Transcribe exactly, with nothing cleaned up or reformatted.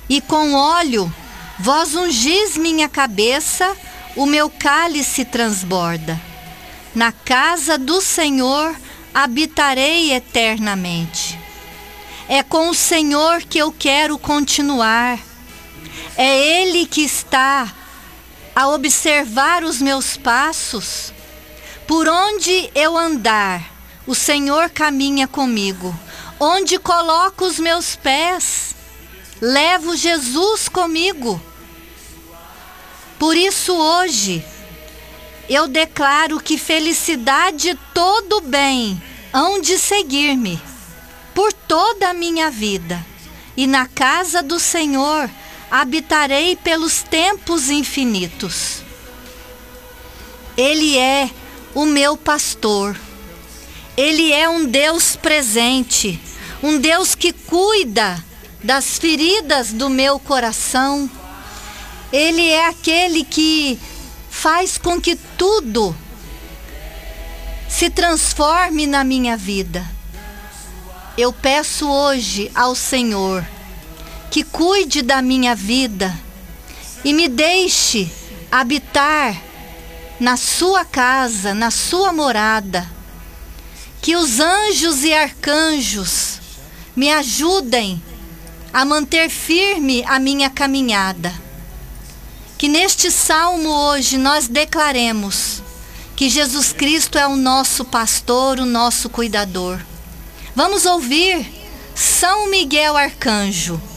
e com óleo vós ungis minha cabeça, o meu cálice transborda. Na casa do Senhor habitarei eternamente. É com o Senhor que eu quero continuar. É Ele que está a observar os meus passos. Por onde eu andar, o Senhor caminha comigo. Onde coloco os meus pés, levo Jesus comigo. Por isso hoje, eu declaro que felicidade e todo bem hão de seguir-me por toda a minha vida. E na casa do Senhor habitarei pelos tempos infinitos. Ele é o meu pastor. Ele é um Deus presente, um Deus que cuida das feridas do meu coração. Ele é aquele que faz com que tudo se transforme na minha vida. Eu peço hoje ao Senhor que cuide da minha vida e me deixe habitar na sua casa, na sua morada. Que os anjos e arcanjos me ajudem a manter firme a minha caminhada. Que neste salmo hoje nós declaremos que Jesus Cristo é o nosso pastor, o nosso cuidador. Vamos ouvir São Miguel Arcanjo.